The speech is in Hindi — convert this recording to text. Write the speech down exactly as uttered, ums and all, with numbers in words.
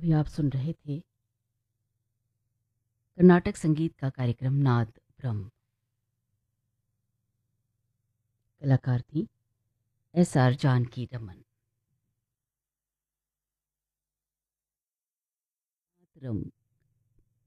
अभी आप सुन रहे थे कर्नाटक संगीत का कार्यक्रम नाद ब्रह्म। कलाकार थी एस आर जानकी रमन। रम